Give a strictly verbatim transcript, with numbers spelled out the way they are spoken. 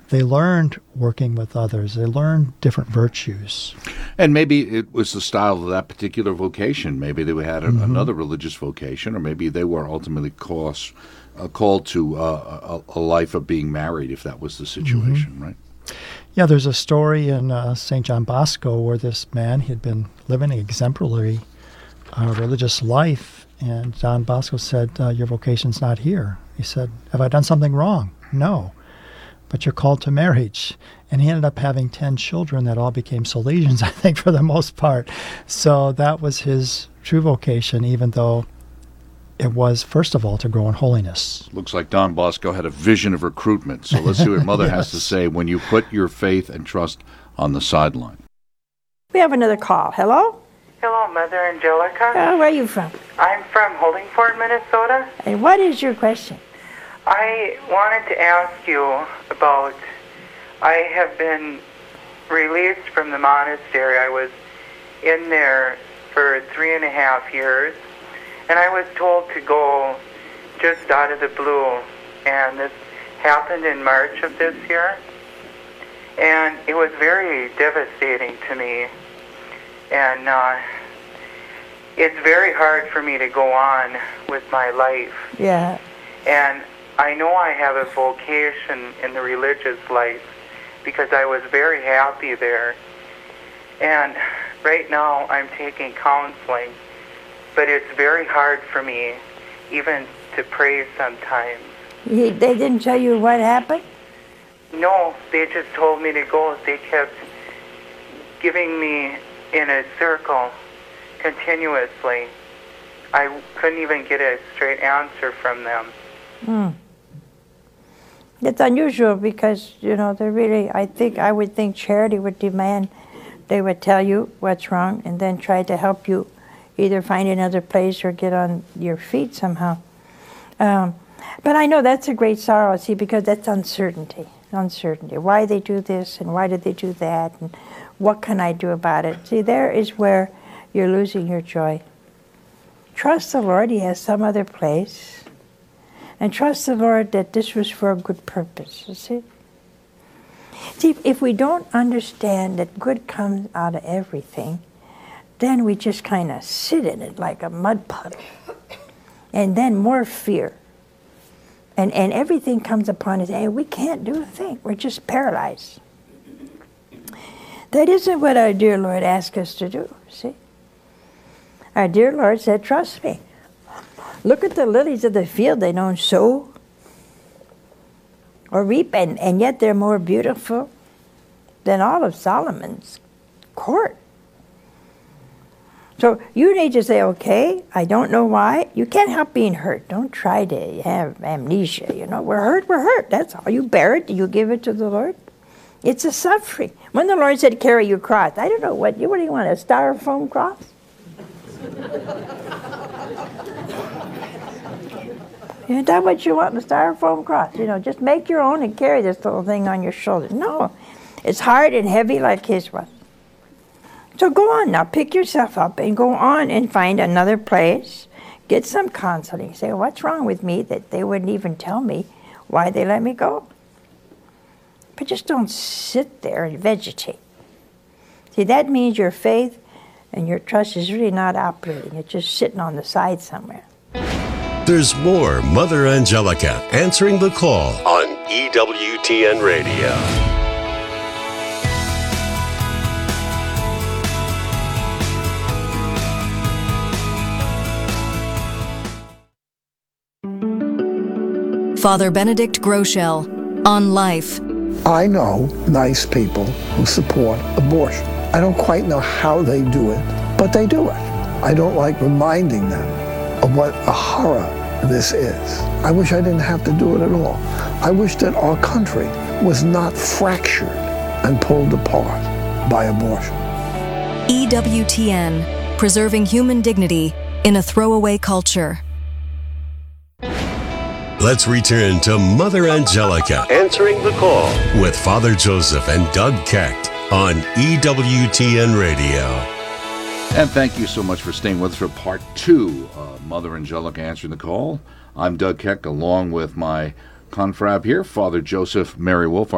they learned working with others. They learned different virtues. And maybe it was the style of that particular vocation. Maybe they had a, Mm-hmm. another religious vocation, or maybe they were ultimately cause, uh, called to uh, a, a life of being married, if that was the situation, Mm-hmm. right? Yeah, there's a story in uh, Saint John Bosco where this man, he had been living an exemplary uh, religious life, and John Bosco said, uh, your vocation's not here. He said, have I done something wrong? No. But you're called to marriage. And he ended up having ten children that all became Salesians, I think, for the most part. So that was his true vocation, even though it was, first of all, to grow in holiness. Looks like Don Bosco had a vision of recruitment. So let's see what Mother Yes. has to say when you put your faith and trust on the sideline. We have another call. Hello? Hello, Mother Angelica. Uh, where are you from? I'm from Holdingford, Minnesota. And what is your question? I wanted to ask you about, I have been released from the monastery. I was in there for three and a half years, and I was told to go just out of the blue, and this happened in March of this year, and it was very devastating to me, and uh, it's very hard for me to go on with my life. Yeah. And I know I have a vocation in the religious life because I was very happy there. And right now I'm taking counseling, but it's very hard for me even to pray sometimes. He, they didn't tell you what happened? No, they just told me to go. They kept giving me in a circle continuously. I couldn't even get a straight answer from them. Hmm. It's unusual because, you know, they're really, I think, I would think charity would demand they would tell you what's wrong and then try to help you either find another place or get on your feet somehow. Um, but I know that's a great sorrow, see, because that's uncertainty. Uncertainty. Why they do this and why did they do that and what can I do about it? See, there is where you're losing your joy. Trust the Lord, He has some other place. And trust the Lord that this was for a good purpose, you see? See, if we don't understand that good comes out of everything, then we just kind of sit in it like a mud puddle. And then more fear. And and everything comes upon us, and we can't do a thing. We're just paralyzed. That isn't what our dear Lord asked us to do, see? Our dear Lord said, trust me. Look at the lilies of the field. They don't sow or reap, and, and yet they're more beautiful than all of Solomon's court. So you need to say, okay, I don't know why. You can't help being hurt. Don't try to have amnesia. You know, we're hurt, we're hurt. That's all. You bear it. You give it to the Lord. It's a suffering. When the Lord said, carry your cross, I don't know what you, what do you want, a styrofoam cross? Is that what you want, the styrofoam cross? You know, just make your own and carry this little thing on your shoulder. No, it's hard and heavy like His was. So go on now, pick yourself up and go on and find another place. Get some counseling. Say, what's wrong with me that they wouldn't even tell me why they let me go? But just don't sit there and vegetate. See, that means your faith and your trust is really not operating. It's just sitting on the side somewhere. There's more Mother Angelica answering the call on E W T N Radio. Father Benedict Groeschel on Life. I know nice people who support abortion. I don't quite know how they do it, but they do it. I don't like reminding them of what a horror this is. I wish I didn't have to do it at all. I wish that our country was not fractured and pulled apart by abortion. E W T N, preserving human dignity in a throwaway culture. Let's return to Mother Angelica answering the call with Father Joseph and Doug Kecht on E W T N Radio. And thank you so much for staying with us for part two of Mother Angelica answering the call. I'm Doug Kecht, along with my confrab here, Father Joseph Mary Wolf.